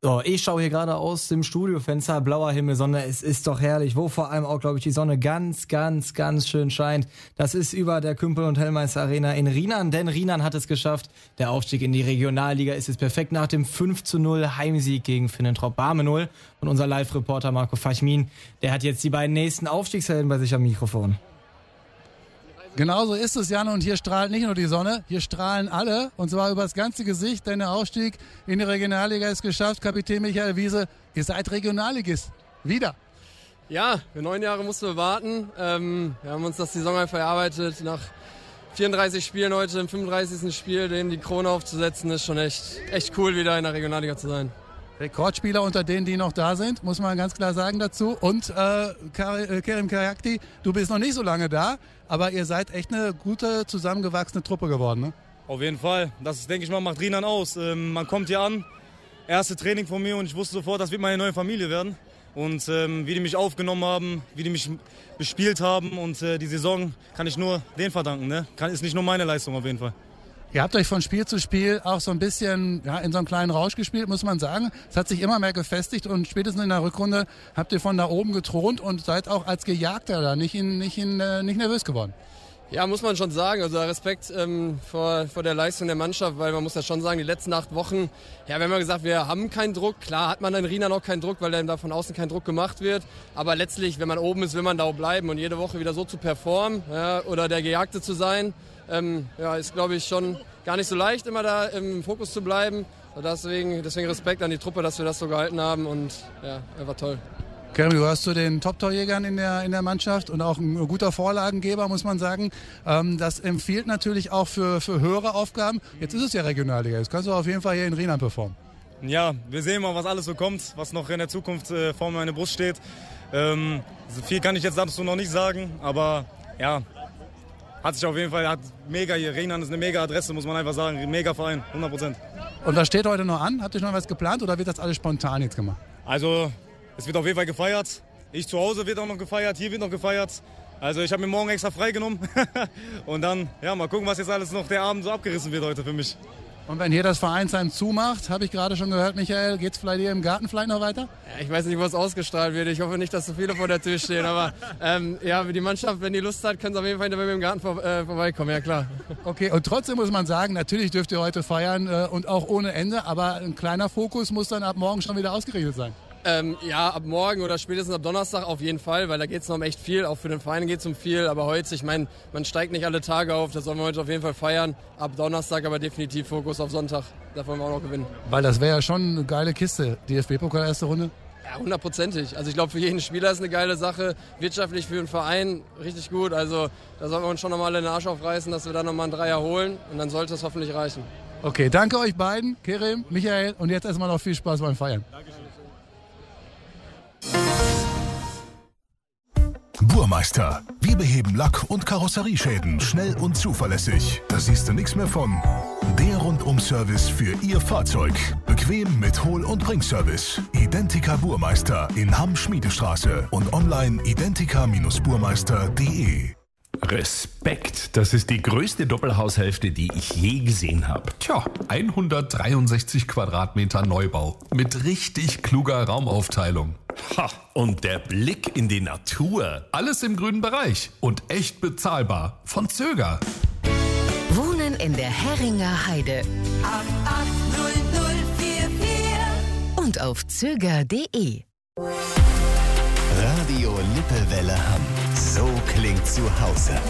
So, ich schaue hier gerade aus dem Studiofenster, blauer Himmel, Sonne, es ist doch herrlich, wo vor allem auch, glaube ich, die Sonne ganz, ganz, ganz schön scheint. Das ist über der Kümpel- und Hellmeister Arena in Rienan, denn Rienan hat es geschafft. Der Aufstieg in die Regionalliga ist jetzt perfekt nach dem 5:0 Heimsieg gegen Finnentrop Barmenol. Und unser Live-Reporter Marco Fachmin, der hat jetzt die beiden nächsten Aufstiegshelden bei sich am Mikrofon. Genau so ist es, Jan, und hier strahlt nicht nur die Sonne, hier strahlen alle, und zwar über das ganze Gesicht, denn der Aufstieg in die Regionalliga ist geschafft. Kapitän Michael Wiese, ihr seid Regionalligist. Wieder. Ja, für 9 Jahre mussten wir warten. Wir haben uns das Saison einfach erarbeitet. Nach 34 Spielen heute im 35. Spiel, denen die Krone aufzusetzen, ist schon echt cool, wieder in der Regionalliga zu sein. Rekordspieler unter denen, die noch da sind, muss man ganz klar sagen dazu. Und Kerim Kayakti, du bist noch nicht so lange da, aber ihr seid echt eine gute, zusammengewachsene Truppe geworden, ne? Auf jeden Fall. Das, denke ich mal, macht Rienan aus. Man kommt hier an, erste Training von mir, und ich wusste sofort, das wird meine neue Familie werden. Und wie die mich aufgenommen haben, wie die mich bespielt haben, und die Saison kann ich nur denen verdanken. Ne? Ist nicht nur meine Leistung auf jeden Fall. Ihr habt euch von Spiel zu Spiel auch so ein bisschen in so einem kleinen Rausch gespielt, muss man sagen. Es hat sich immer mehr gefestigt, und spätestens in der Rückrunde habt ihr von da oben gethront und seid auch als Gejagter da nicht nervös geworden. Ja, muss man schon sagen. Also Respekt vor der Leistung der Mannschaft, weil man muss ja schon sagen, die letzten 8 Wochen, ja, wir haben ja gesagt, wir haben keinen Druck. Klar hat man in Rienan auch keinen Druck, weil dann da von außen kein Druck gemacht wird. Aber letztlich, wenn man oben ist, will man da auch bleiben, und jede Woche wieder so zu performen, ja, oder der Gejagte zu sein, ist, glaube ich, schon gar nicht so leicht, immer da im Fokus zu bleiben. Und deswegen Respekt an die Truppe, dass wir das so gehalten haben, und ja, einfach toll. Kerim, du gehörst zu den Top-Torjägern in der Mannschaft und auch ein guter Vorlagengeber, muss man sagen. Das empfiehlt natürlich auch für höhere Aufgaben. Jetzt ist es ja Regionalliga, jetzt kannst du auf jeden Fall hier in Rienan performen. Ja, wir sehen mal, was alles so kommt, was noch in der Zukunft vor meiner Brust steht. Viel kann ich jetzt dazu noch nicht sagen, aber ja, hat sich auf jeden Fall, mega hier. Rienan ist eine mega Adresse, muss man einfach sagen. Mega Verein, 100%. Und was steht heute noch an? Habt ihr schon was geplant, oder wird das alles spontan jetzt gemacht? Also, es wird auf jeden Fall gefeiert. Ich zu Hause wird auch noch gefeiert, hier wird noch gefeiert. Also ich habe mir morgen extra freigenommen. Und dann, ja, mal gucken, was jetzt alles noch der Abend so abgerissen wird heute für mich. Und wenn hier das Vereinsheim zumacht, habe ich gerade schon gehört, Michael, geht's vielleicht hier im Garten vielleicht noch weiter? Ja, ich weiß nicht, wo es ausgestrahlt wird. Ich hoffe nicht, dass so viele vor der Tür stehen. Aber ja, die Mannschaft, wenn die Lust hat, können sie auf jeden Fall bei mir im Garten vorbeikommen. Ja, klar. Okay, und trotzdem muss man sagen, natürlich dürft ihr heute feiern und auch ohne Ende. Aber ein kleiner Fokus muss dann ab morgen schon wieder ausgerichtet sein. Ja, ab morgen oder spätestens ab Donnerstag auf jeden Fall, weil da geht es noch um echt viel. Auch für den Verein geht es um viel. Aber heute, ich meine, man steigt nicht alle Tage auf. Das sollen wir heute auf jeden Fall feiern. Ab Donnerstag aber definitiv Fokus auf Sonntag. Da wollen wir auch noch gewinnen. Weil das wäre ja schon eine geile Kiste. DFB-Pokal erste Runde? Ja, 100%. Also ich glaube, für jeden Spieler ist eine geile Sache. Wirtschaftlich für den Verein richtig gut. Also da sollten wir uns schon nochmal den Arsch aufreißen, dass wir da nochmal einen Dreier holen. Und dann sollte es hoffentlich reichen. Okay, danke euch beiden, Kerim, Michael. Und jetzt erstmal noch viel Spaß beim Feiern. Dankeschön. Burmeister. Wir beheben Lack- und Karosserieschäden schnell und zuverlässig. Da siehst du nichts mehr von. Der Rundum-Service für Ihr Fahrzeug. Bequem mit Hol- und Bringservice. Identica Burmeister in Hamm-Schmiedestraße und online identica-burmeister.de. Respekt, das ist die größte Doppelhaushälfte, die ich je gesehen habe. Tja, 163 Quadratmeter Neubau mit richtig kluger Raumaufteilung. Ha, und der Blick in die Natur. Alles im grünen Bereich und echt bezahlbar. Von Zöger. Wohnen in der Herringer Heide. 880044 und auf zöger.de. Radio Lippewelle Hamm. So klingt zu Hause.